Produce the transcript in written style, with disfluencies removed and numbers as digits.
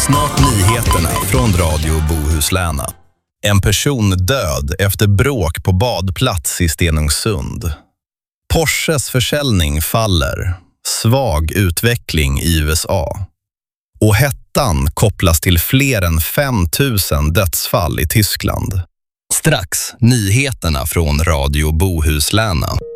Snart nyheterna från Radio Bohuslän. En person död efter bråk på badplats i Stenungsund. Porsches försäljning faller. Svag utveckling i USA. Och hettan kopplas till fler än 5 000 dödsfall i Tyskland. Strax nyheterna från Radio Bohuslän.